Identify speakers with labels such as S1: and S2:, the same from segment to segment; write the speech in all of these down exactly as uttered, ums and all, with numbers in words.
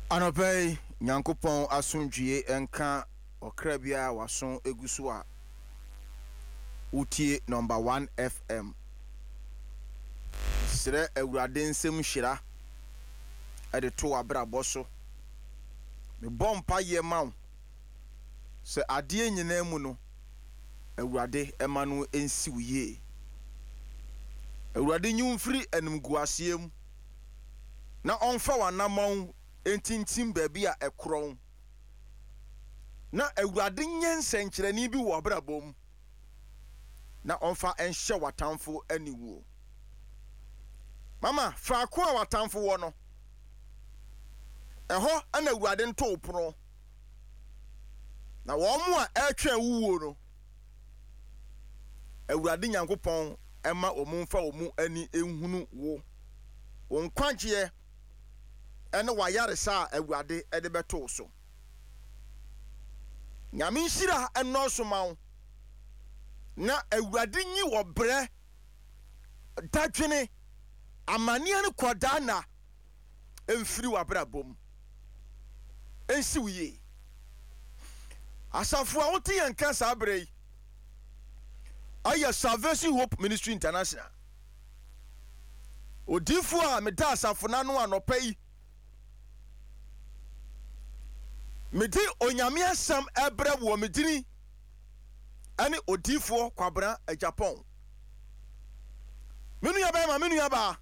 S1: Anopei Nyankopon asundwie enka okra bia wason eguso a utie number one F M sire ewurade nsem hira ede to abrabọ so me bompa ye maw se ade nyina mu no ewurade ema no ensiw ye ewurade nyumfiri enimguasiem na onfa wanamon entintim baabi a ekron na ewurade nyensenkyerani bi wo abrabom na onfa enhye watamfo aniwuo mama faako a watamfo wo no eho ana ewurade nto pro na wo mu a etwa wuwo no ewurade Nyankopon ema omumfa omu ani enhunu wo won kwagye ene wayaresa ewurade ede beto so nyame nhira enoso mawo na ewurade nyi wo bre dadwene amania ne koda na emfiri wabrabom ensi wiye asafo a wote yanka sabrei aya Salvation Hope Ministry International odifu a meda asafo na no anopai medi onyame asam ebre wo medini ani odifu kwabra a Japan menu ya ba ma menu ya ba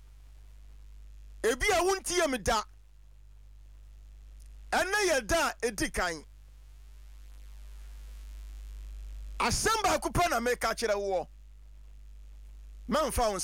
S1: ebi a wunti ya meda ene ya da edikan asamba akupa na meka kire wo manfa